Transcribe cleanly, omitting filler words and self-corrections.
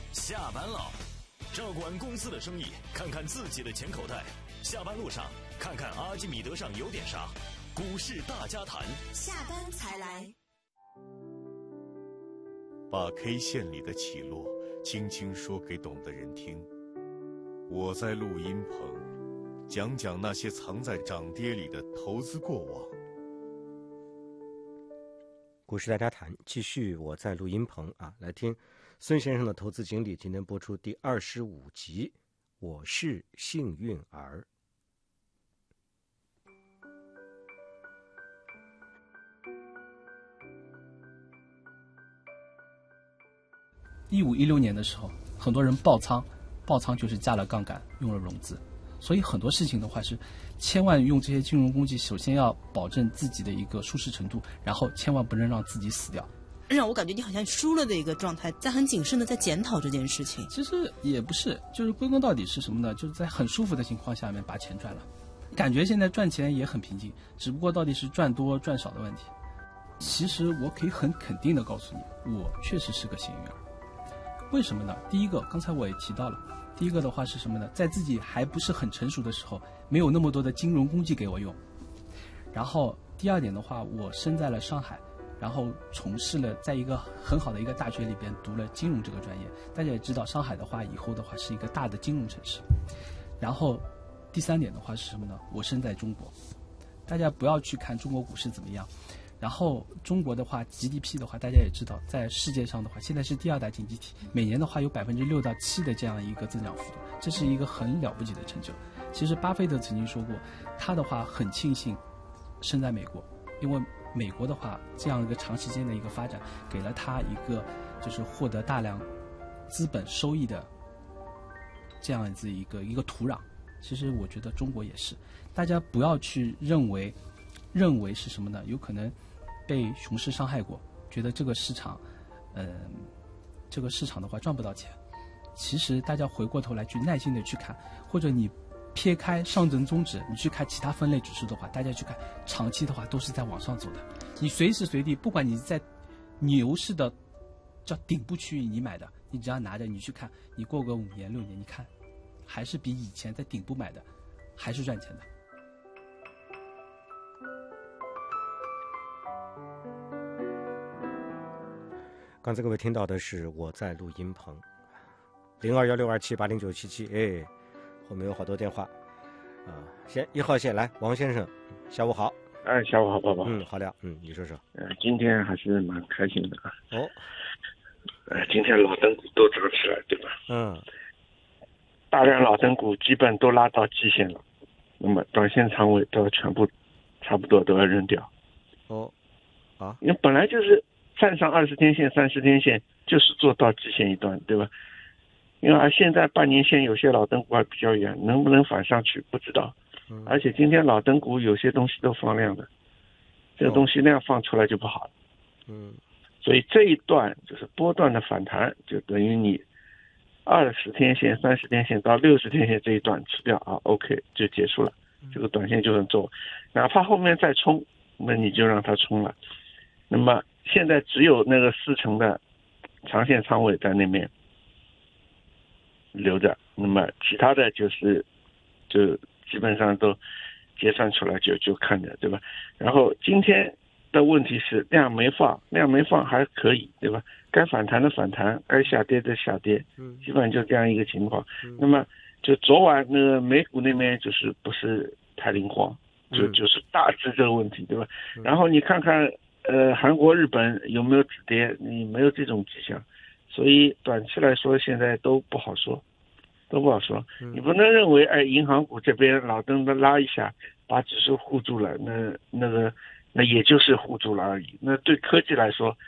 下班了，照管公司的生意，看看自己的钱口袋。下班路上，看看阿基米德上有点啥。股市大家谈， 下班才来。 把 K 线里的起落轻轻说给懂的人听。我在录音棚讲讲那些藏在涨跌里的投资过往。 股市大家谈，继续我在录音棚来听孙先生的投资经历。今天播出第25集，我是幸运儿。 15、16年的时候，很多人爆仓就是加了杠杆，用了融资，所以很多事情的话是，千万用这些金融工具，首先要保证自己的一个舒适程度，然后千万不能让自己死掉。 让我感觉你好像输了的一个状态，在很谨慎的在检讨这件事情。 其实也不是，就是归根到底是什么呢？就是在很舒服的情况下面把钱赚了，感觉现在赚钱也很平静，只不过到底是赚多赚少的问题。其实我可以很肯定的告诉你，我确实是个幸运儿。为什么呢？第一个，刚才我也提到了，第一个的话是什么呢？在自己还不是很成熟的时候，没有那么多的金融工具给我用。然后第二点的话，我生在了上海，然后从事了在一个很好的一个大学里边读了金融这个专业。大家也知道，上海的话以后的话是一个大的金融城市。然后第三点的话是什么呢？我生在中国，大家不要去看中国股市怎么样。然后中国的话 GDP 的话，大家也知道，在世界上的话，现在是第2大经济体，每年的话有6%到7%的这样一个增长幅度，这是一个很了不起的成就。其实巴菲特曾经说过，他的话很庆幸生在美国，因为美国的话这样一个长时间的一个发展，给了他一个就是获得大量资本收益的这样子一个土壤。其实我觉得中国也是，大家不要去认为是什么呢？有可能被熊市伤害过，觉得这个市场的话赚不到钱。其实大家回过头来去耐心的去看，或者你撇开上证综指，你去看其他分类指数的话，大家去看长期的话都是在往上走的。你随时随地，不管你在牛市的叫顶部区域你买的，你只要拿着你去看，你过个5年6年，你看还是比以前在顶部买的还是赚钱的。 刚才各位听到的是我在录音棚，021627809777，后面有好多电话先1号线来，王先生，下午好。 下午好，宝宝。 好的，你说说。 今天还是蛮开心的啊。今天老灯股都涨起来，对吧？大量老灯股基本都拉到季线了，那么短线仓位都要全部差不多都要扔掉。因为本来就是站上20天线、30天线，就是做到季线一段，对吧？因为现在半年线有些老灯股还比较远，能不能反上去不知道。而且今天老灯股有些东西都放量的，这个东西量放出来就不好了。所以这一段就是波段的反弹，就等于你20天线、30天线到60天线这一段吃掉，OK 就结束了，这个短线就能做，哪怕后面再冲，那你就让它冲了。那么现在只有那个40%的长线仓位在那边留着，那么其他的就基本上都结算出来就看着，对吧？然后今天的问题是量没放还可以，对吧？该反弹的反弹，该下跌的下跌，基本上就这样一个情况。那么就昨晚那个美股那边就是不是太灵活，就是大致这个问题，对吧？然后你看看韩国、日本有没有止跌？你没有这种迹象，所以短期来说现在都不好说。你不能认为银行股这边老灯的拉一下把指数护住了，那也就是护住了而已。那对科技来说